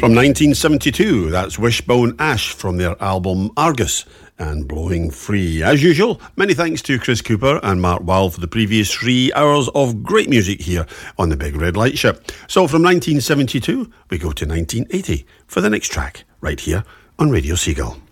From 1972, that's Wishbone Ash from their album Argus and Blowing Free. As usual, many thanks to Chris Cooper and Mark Wild for the previous 3 hours of great music here on the Big Red Light Ship. So from 1972, we go to 1980 for the next track, right here on Radio Seagull.